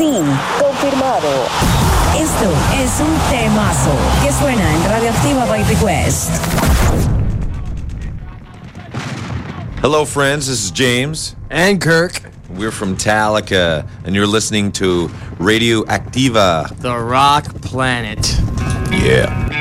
Sí, confirmado. Esto es un temazo que suena en Radioactiva by Request. Hello, friends. This is James. And Kirk. We're from Metallica, and you're listening to Radio Activa. The Rock Planet. Yeah.